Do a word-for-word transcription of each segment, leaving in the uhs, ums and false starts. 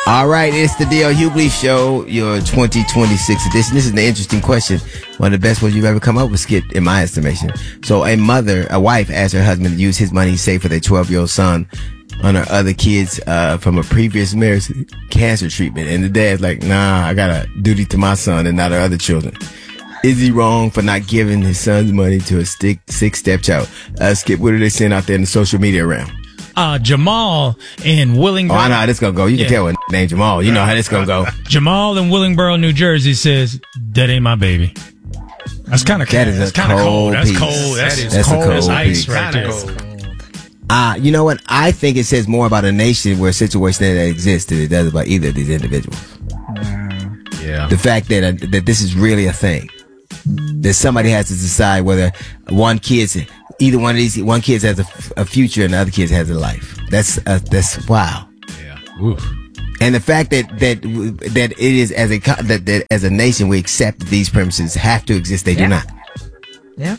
All right, it's the D L Hughley Show, your twenty twenty-six edition. This is an interesting question. One of the best ones you've ever come up with, Skip, in my estimation. So a mother, a wife, asked her husband to use his money saved for their twelve-year-old son on her other kids uh, from a previous marriage cancer treatment. And the dad's like, nah, I got a duty to my son and not our other children. Is he wrong for not giving his son's money to a stick, sick stepchild? Uh, Skip, what are they saying out there in the social media realm? Uh, Jamal in Willingboro. Oh, I know how this gonna go. You yeah. can tell what named Jamal. You know how this gonna go. Jamal in Willingboro, New Jersey says, that ain't my baby. That's kind of That is a cold. cold That's piece. cold. That's, That is that's cold. cold. That's ice piece. right there. Uh, you know what? I think it says more about a nation where a situation that exists than it does about either of these individuals. Yeah. The fact that uh, that this is really a thing. That somebody has to decide whether one kid's either one of these one kid has a, a future and the other kid has a life. That's uh, that's wow. Yeah. Oof. And the fact that that that it is as a that, that as a nation we accept that these premises have to exist. They yeah. do not. Yeah.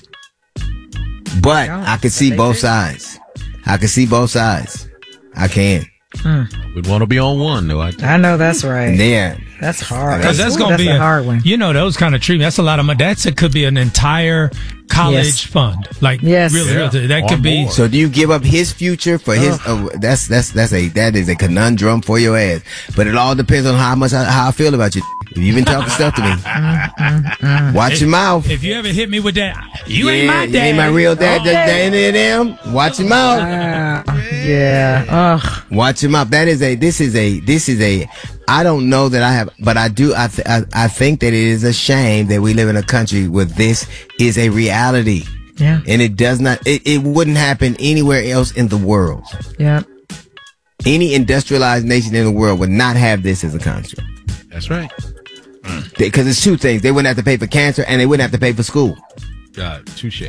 But I can see both sides. I can see both sides. I can. Hmm. We'd want to be on one, though. I, I know that's right. Yeah. That's hard. Because that's, that's going to be a a hard one. You know, those kind of treatment. That's a lot of money. That's it could be an entire college yes. fund. Like, yes. really, yeah. really, that On could be. board. So do you give up his future for his? Uh, that's that's that's a that is a conundrum for your ass. But it all depends on how much I, how I feel about you. If you've been talking stuff to me, watch if, your mouth. If you ever hit me with that, you yeah, ain't my dad. You ain't my real dad. Okay. That any of them. Watch your mouth. Uh, yeah. Ugh. Watch your mouth. That is a. This is a. This is a. I don't know that I have, but I do. I th- I, I think that it is a shame that we live in a country where this is a reality. Yeah. And it does not. It, it wouldn't happen anywhere else in the world. Yeah. Any industrialized nation in the world would not have this as a construct. That's right. Because it's two things. They wouldn't have to pay for cancer and they wouldn't have to pay for school. God, touche.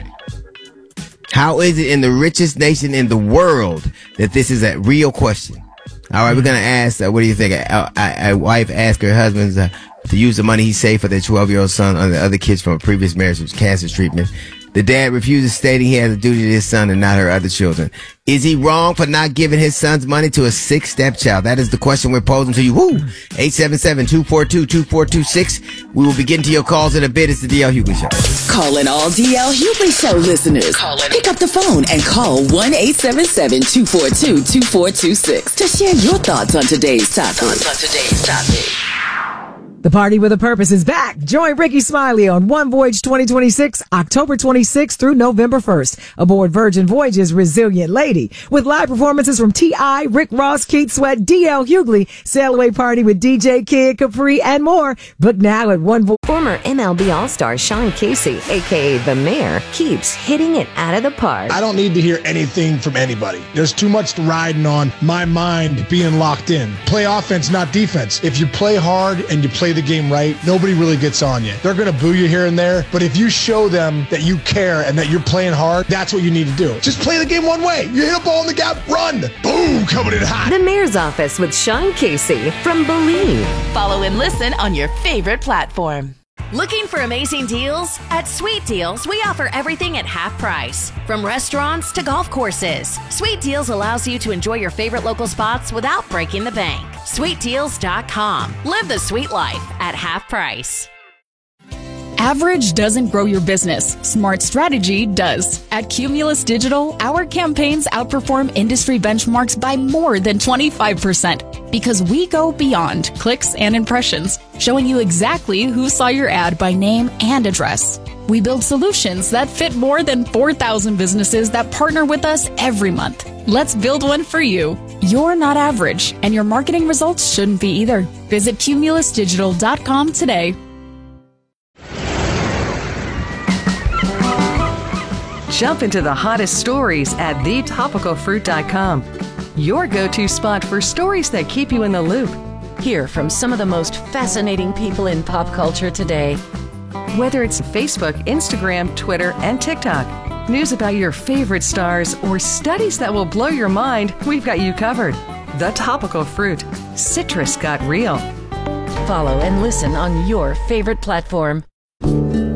How is it in the richest nation in the world that this is a real question? All right, we're going to ask, uh, what do you think? A, a, a wife asked her husband uh, to use the money he saved for their twelve-year-old son on the other kids from a previous marriage with cancer treatment. The dad refuses, stating he has a duty to his son and not her other children. Is he wrong for not giving his son's money to a sick stepchild? That is the question we're posing to you. Woo! eight seven seven, two four two, two four two six. We will be getting to your calls in a bit. It's the D L Hughley Show. Calling all D L Hughley Show listeners. Call Pick up the phone and call one eight seven seven, two four two, two four two six to share your thoughts on today's topic. Thoughts on today's topic. The Party with a Purpose is back. Join Ricky Smiley on One Voyage twenty twenty-six, October twenty-sixth through November first, aboard Virgin Voyage's Resilient Lady, with live performances from T I, Rick Ross, Keith Sweat, D L Hughley, Sail Away Party with D J Kid, Capri, and more. Book now at One Voyage. Former M L B All-Star Sean Casey, a k a. The Mayor, keeps hitting it out of the park. I don't need to hear anything from anybody. There's too much riding on my mind being locked in. Play offense, not defense. If you play hard and you play the game right, nobody really gets on you. They're going to boo you here and there, but if you show them that you care and that you're playing hard, that's what you need to do. Just play the game one way. You hit a ball in the gap, run. Boom, coming in hot. The Mayor's Office with Sean Casey from Believe. Follow and listen on your favorite platform. Looking for amazing deals? At Sweet Deals, we offer everything at half price. From restaurants to golf courses, Sweet Deals allows you to enjoy your favorite local spots without breaking the bank. sweet deals dot com. Live the sweet life at half price. Average doesn't grow your business. Smart strategy does. At Cumulus Digital, our campaigns outperform industry benchmarks by more than twenty-five percent because we go beyond clicks and impressions, showing you exactly who saw your ad by name and address. We build solutions that fit more than four thousand businesses that partner with us every month. Let's build one for you. You're not average, and your marketing results shouldn't be either. Visit cumulus digital dot com today. Jump into the hottest stories at the topical fruit dot com. Your go-to spot for stories that keep you in the loop. Hear from some of the most fascinating people in pop culture today. Whether it's Facebook, Instagram, Twitter, and TikTok, news about your favorite stars, or studies that will blow your mind, we've got you covered. The Topical Fruit. Citrus got real. Follow and listen on your favorite platform.